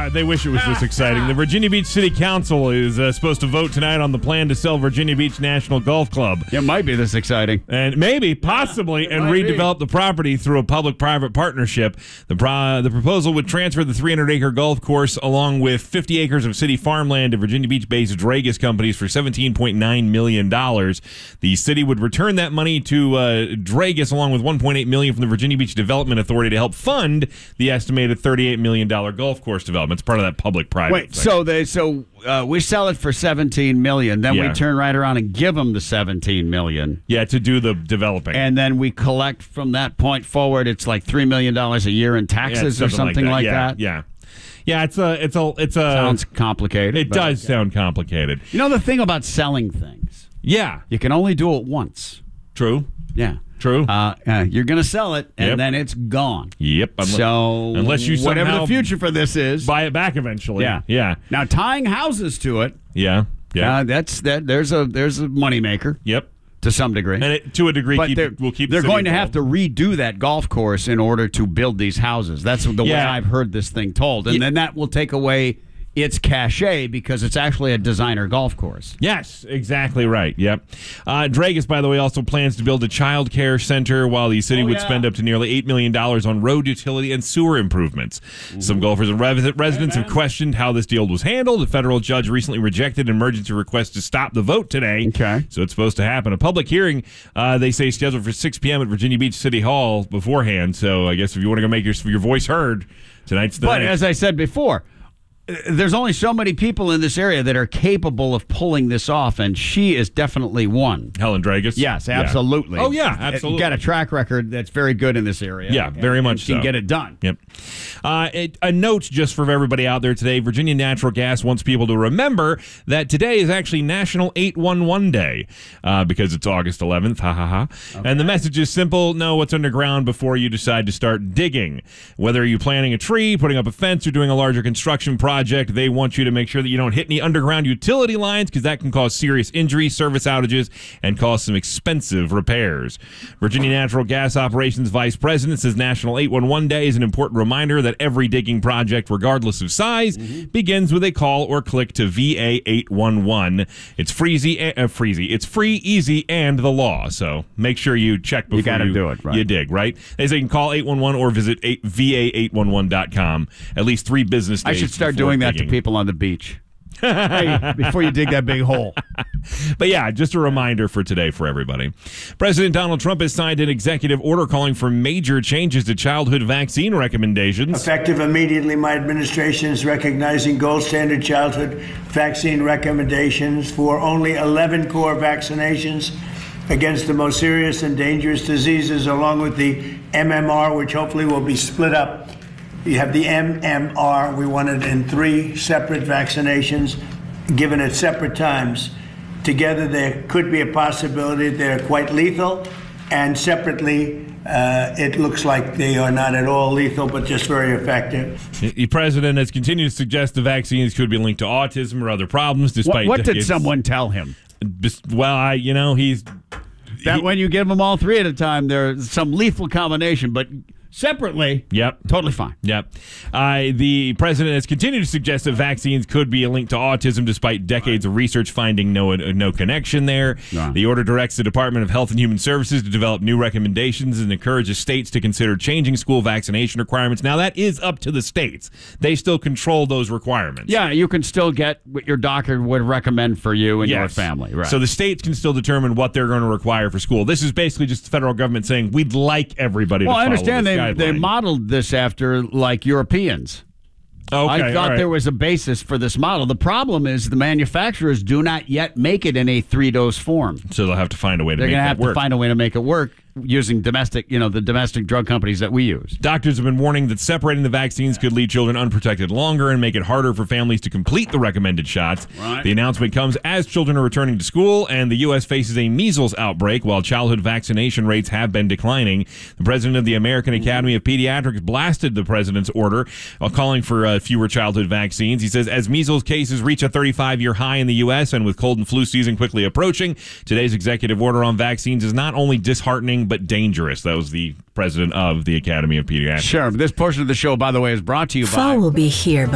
they wish it was this exciting. The Virginia Beach City Council is supposed to vote tonight on the plan to sell Virginia Beach National Golf Club. It might be this exciting. And maybe, possibly, and redevelop the property through a public-private partnership. The proposal would transfer the 300-acre golf course along with 50 acres of city farmland to Virginia Beach-based Dragus Companies for $17.9 million. The city would return that money to Dragus along with $1.8 million from the Virginia Beach Development Authority to help fund the estimated $38 million golf course development. It's part of that public-private Wait, thing. so we sell it for $17 million, then we turn right around and give them the $17 million. Yeah, to do the developing. And then we collect from that point forward, it's like $3 million a year in taxes or something like that. Yeah. Yeah, it's a Sounds complicated. It does sound complicated. You know the thing about selling things? Yeah. You can only do it once. True. Yeah. True. You're going to sell it, and then it's gone. Yep. Unless you whatever somehow the future for this is, buy it back eventually. Yeah. Now tying houses to it. Yeah. There's a moneymaker. Yep. To some degree, and to a degree, but we'll keep. They're the going to involved. have to redo that golf course in order to build these houses. That's the way I've heard this thing told, and then that will take away its cachet because it's actually a designer golf course. Yes, exactly right. Yep. Dragus, by the way, also plans to build a child care center while the city would spend up to nearly $8 million on road utility and sewer improvements. Some golfers and residents have questioned how this deal was handled. A federal judge recently rejected an emergency request to stop the vote today. Okay. So it's supposed to happen. A public hearing, they say, scheduled for 6 p.m. at Virginia Beach City Hall beforehand. So I guess if you want to go make your voice heard, tonight's the night. But as I said before, there's only so many people in this area that are capable of pulling this off, and she is definitely one. Helen Dragus? Yes, absolutely. Yeah. Oh, yeah, absolutely. Got a track record that's very good in this area. Yeah, very much so. Can get it done. Yep. A note just for everybody out there today, Virginia Natural Gas wants people to remember that today is actually National 811 Day because it's August 11th. Ha, ha, ha. Okay. And the message is simple. Know what's underground before you decide to start digging. Whether you're planting a tree, putting up a fence, or doing a larger construction project, they want you to make sure that you don't hit any underground utility lines because that can cause serious injuries, service outages, and cause some expensive repairs. Virginia Natural Gas Operations Vice President says National 811 Day is an important reminder that every digging project, regardless of size, begins with a call or click to VA 811. It's It's free, easy, and the law. So make sure you check before you got to do it, right? You dig, right? They say you can call 811 or visit VA811.com. At least 3 business days. I should start doing that to people on the beach. Hey, before you dig that big hole. But yeah, just a reminder for today for everybody. President Donald Trump has signed an executive order calling for major changes to childhood vaccine recommendations. Effective immediately, my administration is recognizing gold standard childhood vaccine recommendations for only 11 core vaccinations against the most serious and dangerous diseases, along with the MMR, which hopefully will be split up. You have the MMR. We want it in 3 separate vaccinations, given at separate times. Together, there could be a possibility they're quite lethal, and separately, it looks like they are not at all lethal, but just very effective. The president has continued to suggest the vaccines could be linked to autism or other problems, despite what did someone tell him? Well, he's... That when you give them all 3 at a time, there's some lethal combination, but... separately, totally fine. Yep. The president has continued to suggest that vaccines could be a link to autism despite decades of research finding no connection there. Right. The order directs the Department of Health and Human Services to develop new recommendations and encourages states to consider changing school vaccination requirements. Now, that is up to the states. They still control those requirements. Yeah, you can still get what your doctor would recommend for you and your family. Right. So the states can still determine what they're going to require for school. This is basically just the federal government saying, we'd like everybody to follow I understand this they guideline. modeled this after like Europeans. Okay, I thought there was a basis for this model. The problem is the manufacturers do not yet make it in a 3-dose form. So they'll have to find a way to make it work. They're going to have to find a way to make it work using domestic, the domestic drug companies that we use. Doctors have been warning that separating the vaccines could leave children unprotected longer and make it harder for families to complete the recommended shots. Right. The announcement comes as children are returning to school and the U.S. faces a measles outbreak while childhood vaccination rates have been declining. The president of the American Academy of Pediatrics blasted the president's order calling for fewer childhood vaccines. He says, as measles cases reach a 35-year high in the U.S. and with cold and flu season quickly approaching, today's executive order on vaccines is not only disheartening but dangerous. That was the president of the Academy of Pediatrics. Sure. This portion of the show, by the way, is brought to you by... Fall will be here before we know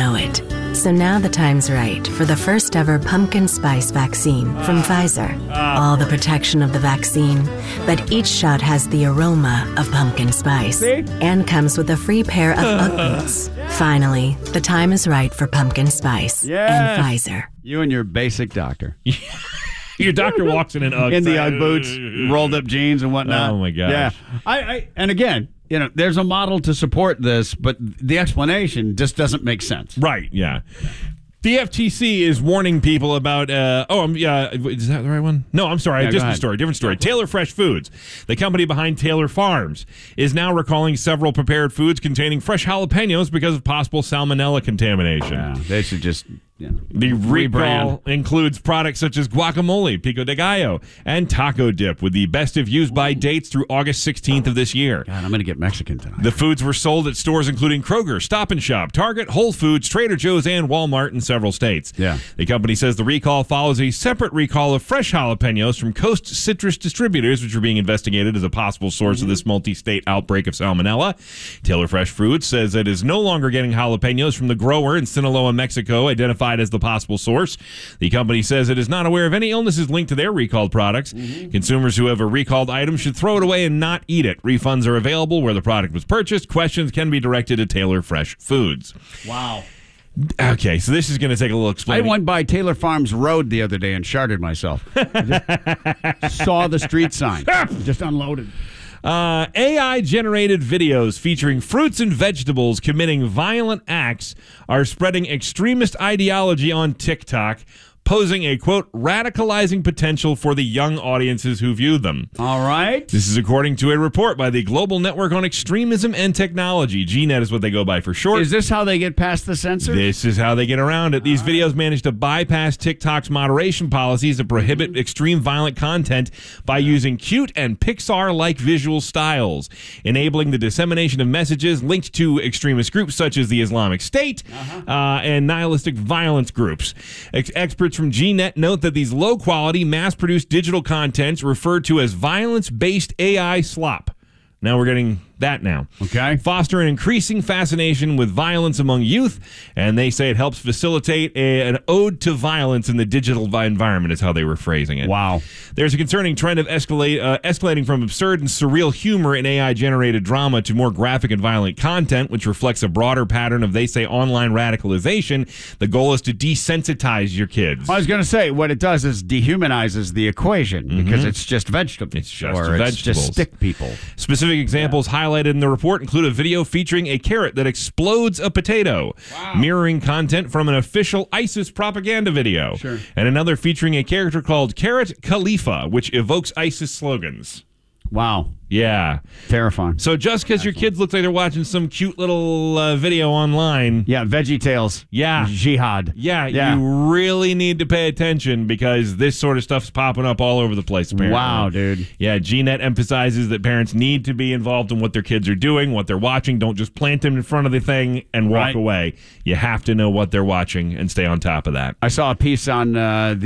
know it. So now the time's right for the first ever pumpkin spice vaccine from Pfizer. All the protection of the vaccine, but each shot has the aroma of pumpkin spice and comes with a free pair of Ugg boots. Finally, the time is right for pumpkin spice and Pfizer. You and your basic doctor. Your doctor walks in Uggs. In the Ugg boots, rolled up jeans and whatnot. Oh, my gosh. Yeah. And again, there's a model to support this, but the explanation just doesn't make sense. Right, yeah. The FTC is warning people about, is that the right one? No, I'm sorry, different story. Taylor Fresh Foods, the company behind Taylor Farms, is now recalling several prepared foods containing fresh jalapenos because of possible salmonella contamination. Yeah, they should just... The recall includes products such as guacamole, pico de gallo, and taco dip, with the best of use-by dates through August 16th of this year. God, I'm going to get Mexican tonight. The foods were sold at stores including Kroger, Stop & Shop, Target, Whole Foods, Trader Joe's, and Walmart in several states. Yeah. The company says the recall follows a separate recall of fresh jalapenos from Coast Citrus Distributors, which are being investigated as a possible source of this multi-state outbreak of salmonella. Taylor Fresh Foods says it is no longer getting jalapenos from the grower in Sinaloa, Mexico, identified as the possible source. The company says it is not aware of any illnesses linked to their recalled products. Consumers who have a recalled item should throw it away and not eat it. Refunds are available where the product was purchased. Questions can be directed to Taylor Fresh Foods. Wow. Okay, so this is going to take a little explaining. I went by Taylor Farms Road the other day and sharded myself. Saw the street sign. Just unloaded. AI-generated videos featuring fruits and vegetables committing violent acts are spreading extremist ideology on TikTok, posing a, quote, radicalizing potential for the young audiences who view them. All right. This is according to a report by the Global Network on Extremism and Technology. GNet is what they go by for short. Is this how they get past the censor? This is how they get around it. These videos manage to bypass TikTok's moderation policies that prohibit extreme violent content by using cute and Pixar-like visual styles, enabling the dissemination of messages linked to extremist groups such as the Islamic State and nihilistic violence groups. Experts from GNet note that these low-quality, mass-produced digital contents referred to as violence-based AI slop. Now we're getting that now. Okay. Foster an increasing fascination with violence among youth, and they say it helps facilitate an ode to violence in the digital environment is how they were phrasing it. Wow. There's a concerning trend of escalating from absurd and surreal humor in AI-generated drama to more graphic and violent content, which reflects a broader pattern of, they say, online radicalization. The goal is to desensitize your kids. I was going to say, what it does is dehumanizes the equation because it's just vegetables. It's just or vegetables. It's just stick people. Specific examples highlighted in the report include a video featuring a carrot that explodes a potato, mirroring content from an official ISIS propaganda video, and another featuring a character called Carrot Khalifa, which evokes ISIS slogans. Wow. Yeah. Terrifying. So just because your kids look like they're watching some cute little video online. Yeah, Veggie Tales. Yeah. Jihad. Yeah, you really need to pay attention because this sort of stuff's popping up all over the place, apparently. Wow, dude. Yeah, GNet emphasizes that parents need to be involved in what their kids are doing, what they're watching. Don't just plant them in front of the thing and walk away. You have to know what they're watching and stay on top of that. I saw a piece on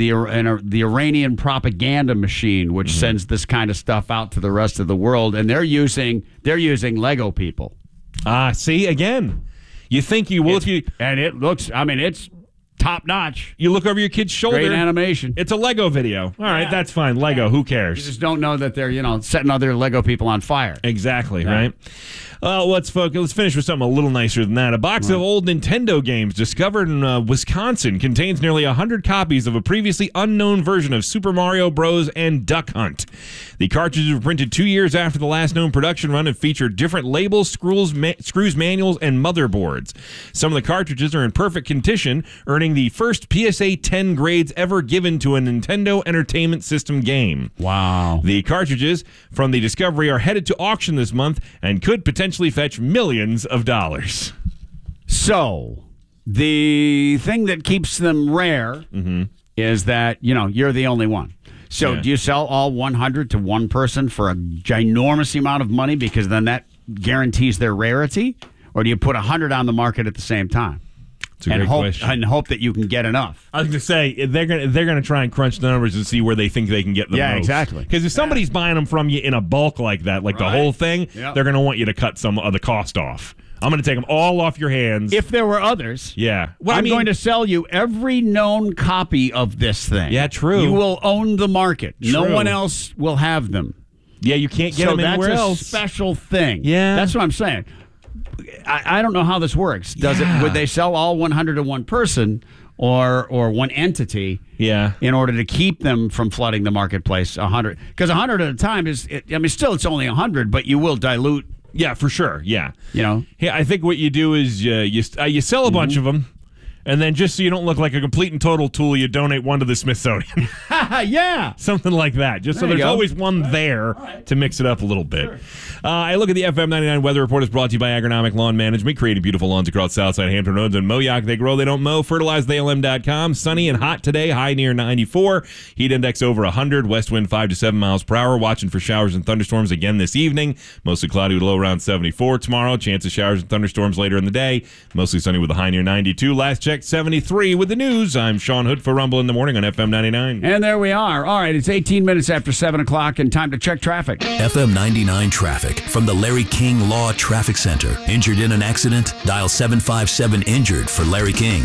the Iranian propaganda machine, which sends this kind of stuff out to the rest of the world. And they're using Lego people. See, again, you think you will. And it looks, it's top notch. You look over your kid's shoulder. Great animation. It's a Lego video. All right, that's fine. Lego, who cares? You just don't know that they're, setting other Lego people on fire. Exactly, right? Let's finish with something a little nicer than that. A box of old Nintendo games discovered in Wisconsin contains nearly 100 copies of a previously unknown version of Super Mario Bros. And Duck Hunt. The cartridges were printed 2 years after the last known production run and featured different labels, screws, manuals, and motherboards. Some of the cartridges are in perfect condition, earning the first PSA 10 grades ever given to a Nintendo Entertainment System game. Wow. The cartridges from the discovery are headed to auction this month and could potentially fetch millions of dollars. So, the thing that keeps them rare is that, you're the only one. So do you sell all 100 to one person for a ginormous amount of money because then that guarantees their rarity? Or do you put 100 on the market at the same time? It's a great question. And hope that you can get enough. I was going to say, they're gonna try and crunch the numbers and see where they think they can get the most. Yeah, exactly. Because if somebody's buying them from you in a bulk like that, like the whole thing, they're going to want you to cut some of the cost off. I'm going to take them all off your hands. If there were others, yeah. Well, I'm going to sell you every known copy of this thing. Yeah, true. You will own the market. True. No one else will have them. Yeah, you can't get them anywhere else. So that's a special thing. Yeah. That's what I'm saying. I don't know how this works. Would they sell all 100 to one person or one entity? Yeah. In order to keep them from flooding the marketplace, 100, because 100 at a time still it's only 100, but you will dilute. Yeah, for sure. Yeah. Yeah, I think what you do is you sell a bunch of them. And then just so you don't look like a complete and total tool, you donate one to the Smithsonian. Yeah. Something like that. Just so there's always one there to mix it up a little bit. Sure. I look at the FM 99 weather report is brought to you by Agronomic Lawn Management, creating beautiful lawns across Southside Hampton Roads and Moyock. They grow, they don't mow. FertilizeTheLM.com. Sunny and hot today, high near 94. Heat index over 100. West wind 5 to 7 miles per hour. Watching for showers and thunderstorms again this evening. Mostly cloudy with a low around 74 tomorrow. Chance of showers and thunderstorms later in the day. Mostly sunny with a high near 92. Last check, 73 with the news. I'm Sean Hood for Rumble in the Morning on FM 99. And there we are. All right, it's 18 minutes after 7 o'clock and time to check traffic. FM 99 traffic from the Larry King Law Traffic Center. Injured in an accident? Dial 757-INJURED for Larry King.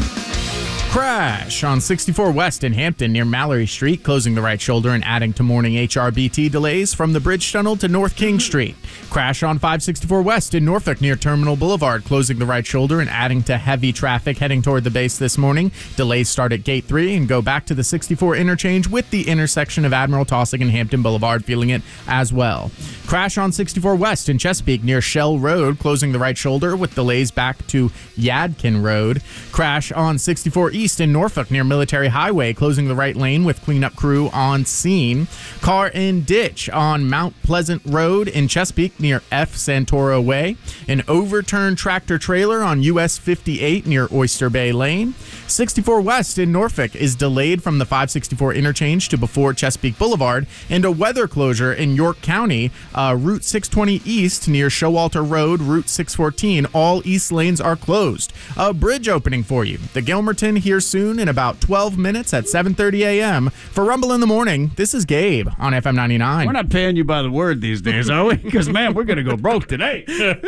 Crash on 64 West in Hampton near Mallory Street, closing the right shoulder and adding to morning HRBT delays from the Bridge Tunnel to North King Street. Crash on 564 West in Norfolk near Terminal Boulevard, closing the right shoulder and adding to heavy traffic heading toward the base this morning. Delays start at Gate 3 and go back to the 64 interchange with the intersection of Admiral Taussig and Hampton Boulevard, feeling it as well. Crash on 64 West in Chesapeake near Shell Road, closing the right shoulder with delays back to Yadkin Road. Crash on 64 East in Norfolk near Military Highway, closing the right lane with cleanup crew on scene. Car in ditch on Mount Pleasant Road in Chesapeake near F. Santoro Way. An overturned tractor trailer on US 58 near Oyster Bay Lane. 64 West in Norfolk is delayed from the 564 interchange to before Chesapeake Boulevard, and a weather closure in York County, Route 620 East near Showalter Road, Route 614. All east lanes are closed. A bridge opening for you. The Gilmerton here soon in about 12 minutes at 7:30 a.m. For Rumble in the Morning, this is Gabe on FM 99. We're not paying you by the word these days, are we? Because, man, we're going to go broke today.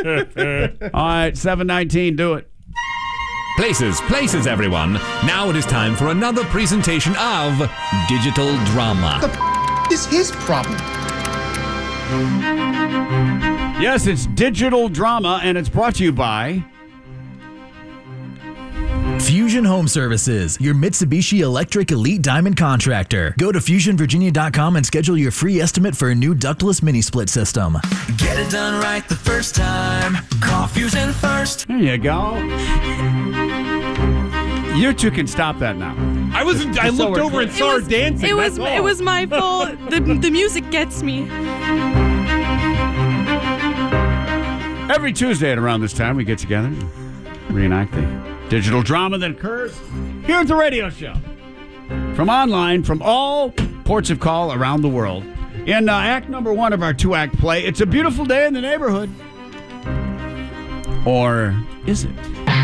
All right, 7:19, do it. Places, everyone. Now it is time for another presentation of Digital Drama. The is his problem. Yes, it's Digital Drama, and it's brought to you by Fusion Home Services, your Mitsubishi Electric Elite Diamond contractor. Go to FusionVirginia.com and schedule your free estimate for a new ductless mini-split system. Get it done right the first time. Call Fusion first. There you go. You two can stop that now. I looked over and saw her dancing. It was my fault. The music gets me. Every Tuesday at around this time, we get together and reenact the digital drama that occurs here at the radio show. From online, from all ports of call around the world. In act number 1 of our 2-act play, It's a Beautiful Day in the Neighborhood. Or is it?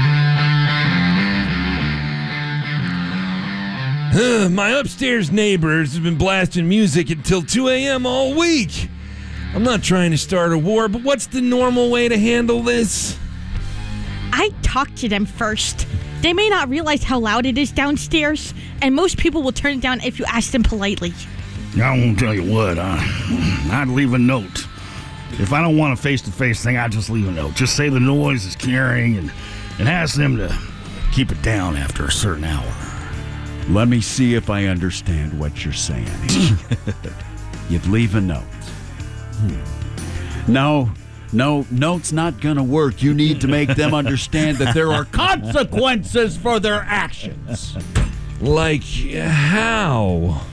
My upstairs neighbors have been blasting music until 2 a.m. all week. I'm not trying to start a war, but what's the normal way to handle this? I talked to them first. They may not realize how loud it is downstairs, and most people will turn it down if you ask them politely. I won't tell you what, I'd leave a note. If I don't want a face-to-face thing, I'd just leave a note. Just say the noise is carrying and ask them to keep it down after a certain hour. Let me see if I understand what you're saying. You'd leave a note. No, note's not going to work. You need to make them understand that there are consequences for their actions. Like how?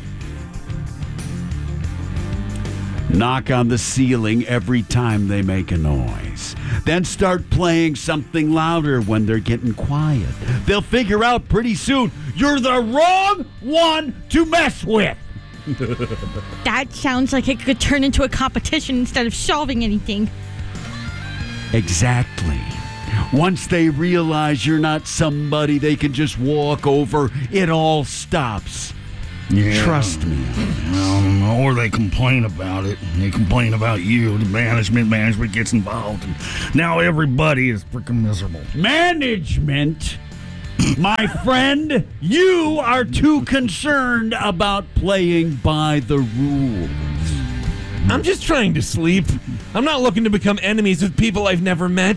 Knock on the ceiling every time they make a noise. Then start playing something louder when they're getting quiet. They'll figure out pretty soon you're the wrong one to mess with. That sounds like it could turn into a competition instead of solving anything. Exactly. Once they realize you're not somebody they can just walk over, it all stops. Yeah. Trust me. Or they complain about it. They complain about you. The management gets involved. And now everybody is freaking miserable. Management? My friend, you are too concerned about playing by the rules. I'm just trying to sleep. I'm not looking to become enemies with people I've never met.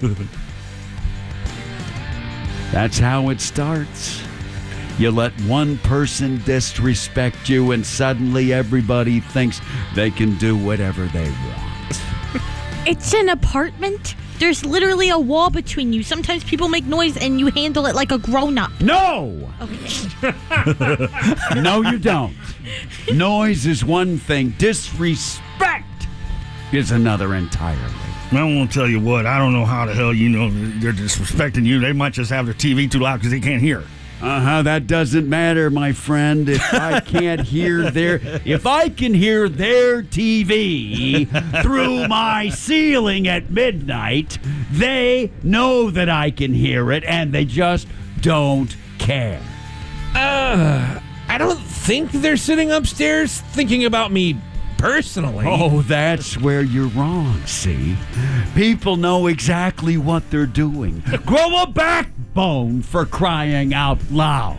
That's how it starts. You let one person disrespect you, and suddenly everybody thinks they can do whatever they want. It's an apartment. There's literally a wall between you. Sometimes people make noise and you handle it like a grown-up. No! Okay. No, you don't. Noise is one thing. Disrespect is another entirely. I won't tell you what. I don't know how the hell they're disrespecting you. They might just have their TV too loud because they can't hear. That doesn't matter, my friend. If I can hear their TV through my ceiling at midnight, they know that I can hear it, and they just don't care. I don't think they're sitting upstairs thinking about me personally. Oh, that's where you're wrong, see? People know exactly what they're doing. Grow a backbone, for crying out loud.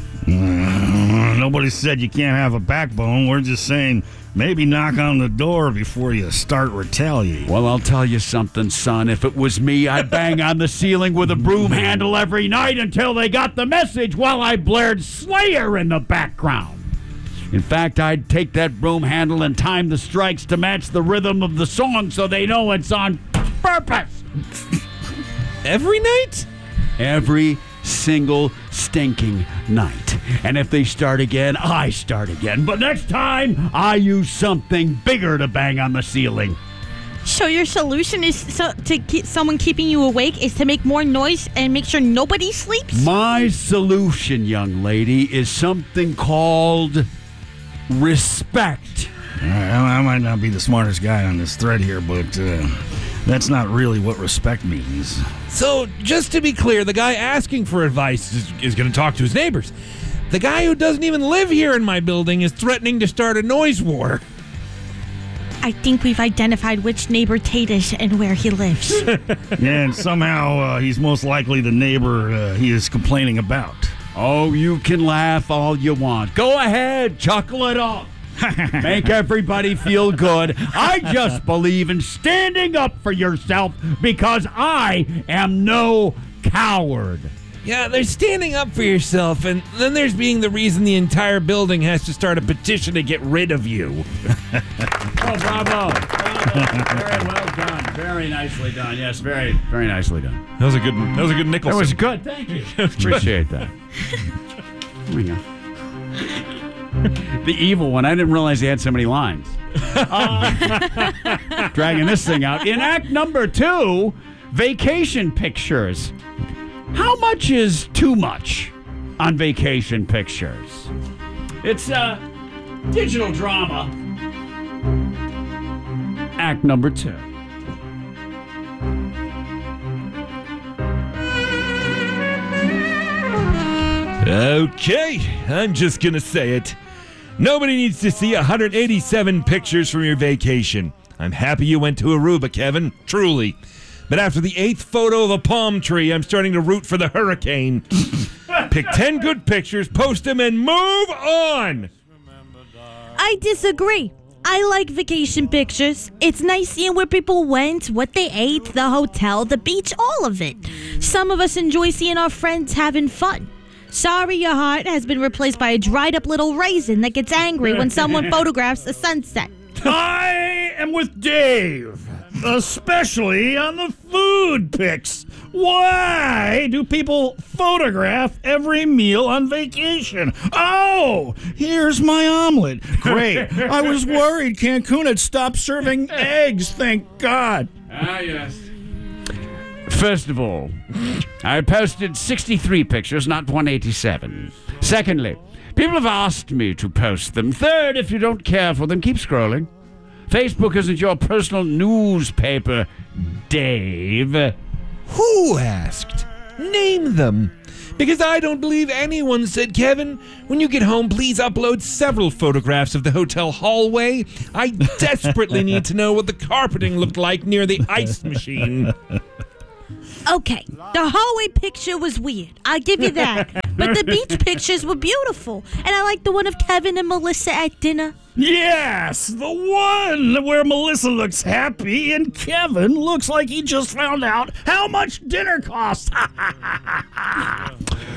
Nobody said you can't have a backbone. We're just saying maybe knock on the door before you start retaliating. Well, I'll tell you something, son. If it was me, I'd bang on the ceiling with a broom handle every night until they got the message while I blared Slayer in the background. In fact, I'd take that broom handle and time the strikes to match the rhythm of the song so they know it's on purpose. Every night? Every single stinking night. And if they start again, I start again. But next time, I use something bigger to bang on the ceiling. So your solution is to keep someone keeping you awake is to make more noise and make sure nobody sleeps? My solution, young lady, is something called respect. I might not be the smartest guy on this thread here, but that's not really what respect means. So, just to be clear, the guy asking for advice is going to talk to his neighbors. The guy who doesn't even live here in my building is threatening to start a noise war. I think we've identified which neighbor Tate is and where he lives. Yeah, and somehow he's most likely the neighbor he is complaining about. Oh, you can laugh all you want. Go ahead, chuckle it off. Make everybody feel good. I just believe in standing up for yourself because I am no coward. Yeah, there's standing up for yourself, and then there's being the reason the entire building has to start a petition to get rid of you. Oh, bravo. Very well done. Very nicely done. Yes, very, very nicely done. That was a good Nicholson. That was good. Thank you. Appreciate that. There we go. The evil one. I didn't realize he had so many lines. Dragging this thing out. In act number 2, vacation pictures. How much is too much on vacation pictures? It's a digital drama. Act number 2. Okay, I'm just gonna say it. Nobody needs to see 187 pictures from your vacation. I'm happy you went to Aruba, Kevin, truly. But after the 8th photo of a palm tree, I'm starting to root for the hurricane. Pick 10 good pictures, post them, and move on! I disagree. I like vacation pictures. It's nice seeing where people went, what they ate, the hotel, the beach, all of it. Some of us enjoy seeing our friends having fun. Sorry your heart has been replaced by a dried-up little raisin that gets angry when someone photographs a sunset. I am with Dave, especially on the food pics. Why do people photograph every meal on vacation? Oh, here's my omelet. Great. I was worried Cancun had stopped serving eggs, thank God. Ah, yes. First of all, I posted 63 pictures, not 187. Secondly, people have asked me to post them. Third, if you don't care for them, keep scrolling. Facebook isn't your personal newspaper, Dave. Who asked? Name them. Because I don't believe anyone said, Kevin, when you get home, please upload several photographs of the hotel hallway. I desperately need to know what the carpeting looked like near the ice machine. Okay, the hallway picture was weird. I'll give you that. But the beach pictures were beautiful. And I like the one of Kevin and Melissa at dinner. Yes, the one where Melissa looks happy and Kevin looks like he just found out how much dinner costs.